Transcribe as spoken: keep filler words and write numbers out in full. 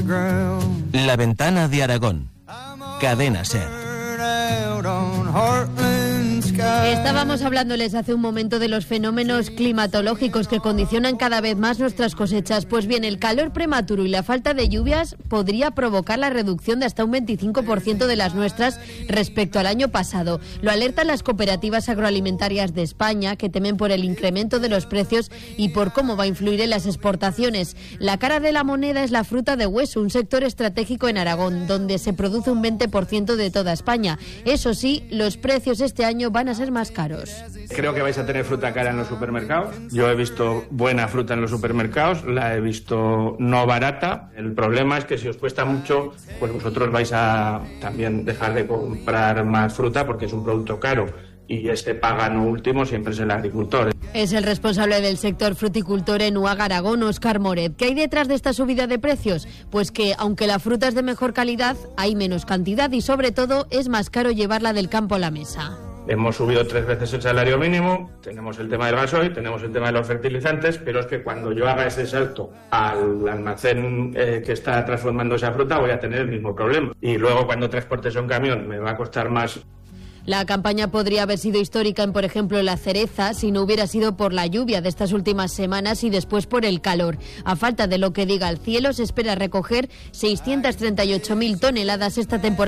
La Ventana de Aragón. Cadena SER. Estábamos hablándoles hace un momento de los fenómenos climatológicos que condicionan cada vez más nuestras cosechas. Pues bien, el calor prematuro y la falta de lluvias podría provocar la reducción de hasta un veinticinco por ciento de las nuestras respecto al año pasado. Lo alertan las cooperativas agroalimentarias de España, que temen por el incremento de los precios y por cómo va a influir en las exportaciones. La cara de la moneda es la fruta de hueso, un sector estratégico en Aragón, donde se produce un veinte por ciento de toda España. Eso sí, los precios este año van a ser más caros. Creo que vais a tener fruta cara en los supermercados. Yo he visto buena fruta en los supermercados, la he visto no barata. El problema es que si os cuesta mucho, pues vosotros vais a también dejar de comprar más fruta porque es un producto caro. Y este pagano último siempre es el agricultor. Es el responsable del sector fruticultor en Uaga, Aragón, Óscar Moret. ¿Qué hay detrás de esta subida de precios? Pues que, aunque la fruta es de mejor calidad, hay menos cantidad y, sobre todo, es más caro llevarla del campo a la mesa. Hemos subido tres veces el salario mínimo, tenemos el tema del gasoil, tenemos el tema de los fertilizantes, pero es que cuando yo haga ese salto al almacén eh, que está transformando esa fruta, voy a tener el mismo problema. Y luego, cuando transportes un camión, me va a costar más. La campaña podría haber sido histórica en, por ejemplo, la cereza, si no hubiera sido por la lluvia de estas últimas semanas y después por el calor. A falta de lo que diga el cielo, se espera recoger seiscientas treinta y ocho mil toneladas esta temporada.